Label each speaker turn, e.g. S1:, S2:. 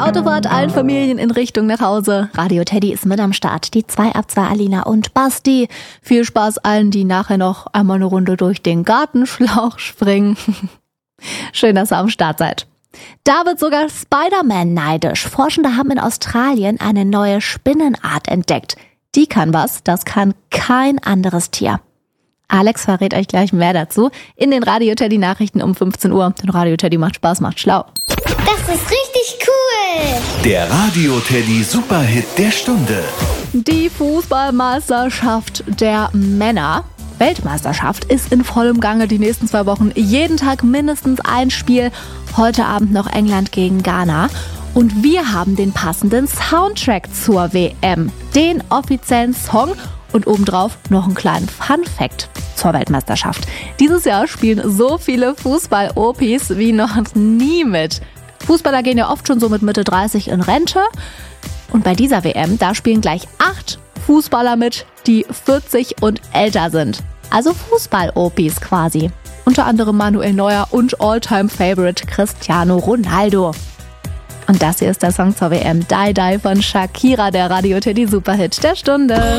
S1: Autofahrt allen Familien in Richtung nach Hause. Radio Teddy ist mit am Start. Die 2 ab 2 Alina und Basti. Viel Spaß allen, die nachher noch einmal eine Runde durch den Gartenschlauch springen. Schön, dass ihr am Start seid. Da wird sogar Spider-Man neidisch. Forschende haben in Australien eine neue Spinnenart entdeckt. Die kann was, das kann kein anderes Tier. Alex verrät euch gleich mehr dazu in den Radio Teddy Nachrichten um 15 Uhr. Denn Radio Teddy macht Spaß, macht schlau.
S2: Das ist richtig cool.
S3: Der Radio Teddy Superhit der Stunde.
S1: Die Fußballmeisterschaft der Männer, Weltmeisterschaft, ist in vollem Gange die nächsten 2 Wochen. Jeden Tag mindestens ein Spiel. Heute Abend noch England gegen Ghana. Und wir haben den passenden Soundtrack zur WM. Den offiziellen Song und obendrauf noch einen kleinen Fun-Fact zur Weltmeisterschaft. Dieses Jahr spielen so viele Fußball-Opis wie noch nie mit. Fußballer gehen ja oft schon so mit Mitte 30 in Rente. Und bei dieser WM, da spielen gleich 8 Fußballer mit, die 40 und älter sind. Also Fußball-Opis quasi. Unter anderem Manuel Neuer und All-Time-Favorite Cristiano Ronaldo. Und das hier ist der Song zur WM Die Die von Shakira, der Radio Teddy Superhit der Stunde.